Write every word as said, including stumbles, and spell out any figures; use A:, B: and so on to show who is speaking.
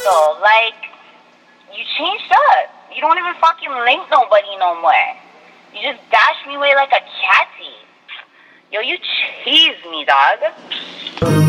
A: though. Like, you changed up. You don't even fucking link nobody no more. You just dash me away like a catty. Yo, you cheese me, dog.